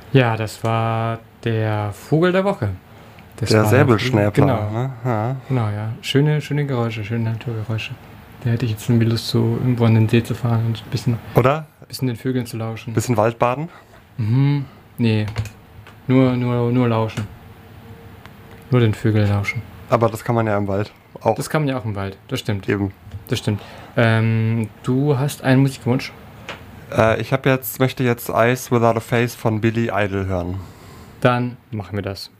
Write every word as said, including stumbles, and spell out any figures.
Ja, das war der Vogel der Woche. Das Der war Säbelschnäbler. Genau, Ne? Ja. genau, ja. Schöne, schöne Geräusche, schöne Naturgeräusche. Da hätte ich jetzt irgendwie Lust, so irgendwo an den See zu fahren und ein bisschen, Oder? bisschen den Vögeln zu lauschen. Bisschen Waldbaden? Mhm. Nee, nur, nur, nur lauschen. Nur den Vögeln lauschen. Aber das kann man ja im Wald auch. Das kann man ja auch im Wald, das stimmt. Eben. Das stimmt. Ähm, du hast einen Musikwunsch? Äh, ich hab jetzt, möchte jetzt Eyes Without a Face von Billy Idol hören. Dann machen wir das.